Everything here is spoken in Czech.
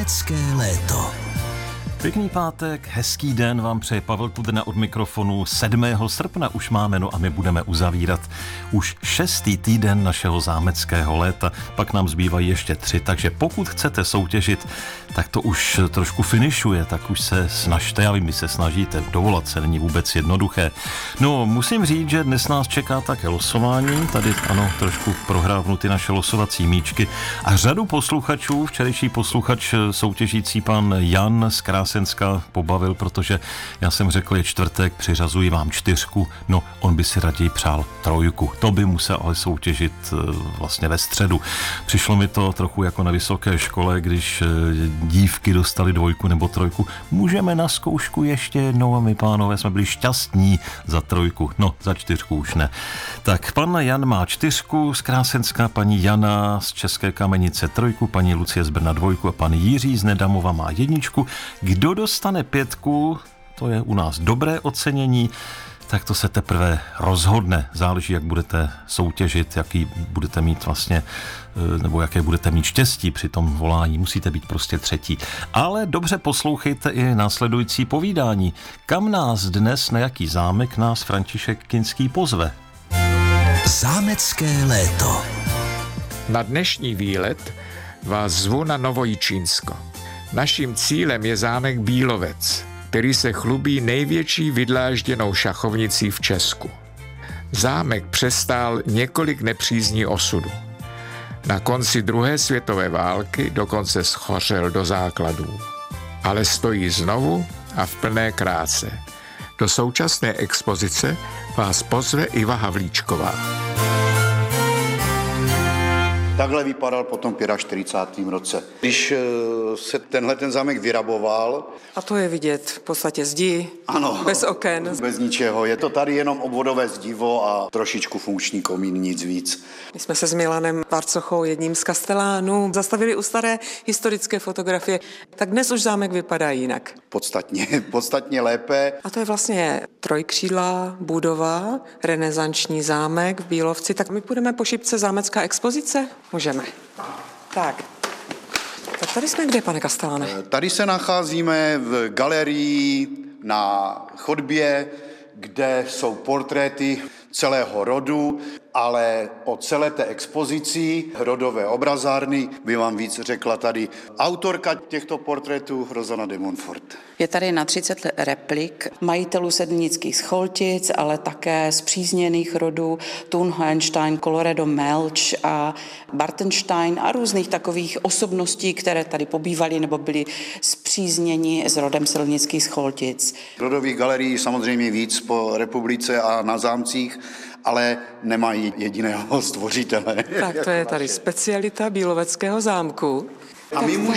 Zámecké léto. Pěkný pátek, hezký den vám přeje Pavel Tudena od mikrofonu. 7. srpna už máme, no a my budeme uzavírat už 6. týden našeho zámeckého léta. Pak nám zbývají ještě 3, takže pokud chcete soutěžit, tak to už trošku finišuje, tak už se snažte, já vím, vy se snažíte, dovolat se není vůbec jednoduché. No, musím říct, že dnes nás čeká také losování, tady ano, trošku prohrávnuty naše losovací míčky a řadu posluchačů, včerejší posluchač soutěžící pan Jan z Krásenska pobavil, protože já jsem řekl, je čtvrtek, přiřazuji vám 4, no on by si raději přál 3, to by musel ale soutěžit vlastně ve středu. Přišlo mi to trochu jako na vysoké škole, když dívky dostali 2 nebo 3. Můžeme na zkoušku ještě jednou a my, pánové, jsme byli šťastní za 3, no za 4 už ne. Tak pan Jan má 4 z Krásenska, paní Jana z České Kamenice 3, paní Lucie z Brna 2 a pan Jiří z Nedamova má 1. Kdo dostane 5, to je u nás dobré ocenění, tak to se teprve rozhodne. Záleží, jak budete soutěžit, jaký budete mít vlastně, nebo jaké budete mít štěstí při tom volání. Musíte být prostě 3. Ale dobře poslouchejte i následující povídání. Kam nás dnes, na jaký zámek nás František Kinský pozve? Zámecké léto. Na dnešní výlet vás zvu na Novojičínsko. Naším cílem je zámek Bílovec, který se chlubí největší vydlážděnou šachovnicí v Česku. Zámek přestál několik nepřízní osudu. Na konci 2. světové války dokonce schořel do základů. Ale stojí znovu a v plné kráse. Do současné expozice vás pozve Iva Havlíčková. Takhle vypadal po tom 45. roce. Když se ten zámek vyraboval... A to je vidět v podstatě zdi, ano, bez oken. Bez ničeho. Je to tady jenom obvodové zdivo a trošičku funkční komín, nic víc. My jsme se s Milanem Varcochou, jedním z kastelánů, zastavili u staré historické fotografie. Tak dnes už zámek vypadá jinak. Podstatně lépe. A to je vlastně trojkřídlá budova, renesanční zámek v Bílovci. Tak my půjdeme po šipce zámecká expozice? Můžeme. Tak tady jsme kde, pane kasteláne? Tady se nacházíme v galerii na chodbě, kde jsou portréty celého rodu, ale o celé té expozici rodové obrazárny by vám víc řekla tady autorka těchto portrétů Rozana de Montfort. Je tady na 30 replik majitelů sedmnických Scholtic, ale také spřízněných rodů Thun Hohenstein, Colloredo Melch a Bartenstein a různých takových osobností, které tady pobývaly nebo byly spřízněni s rodem sedmnických Scholtic. Rodových galerií samozřejmě víc po republice a na zámcích, ale nemají jediného stvořitele. Tak to je tady specialita Bíloveckého zámku. A my